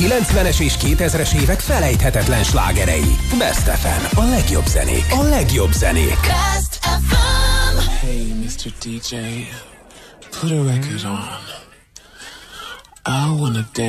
90-es és 2000-es évek felejthetetlen slágerei. Best FM. A legjobb zenék. A legjobb zenék. Best FM. Hey, Mr. DJ, put a record on. I wanna dance.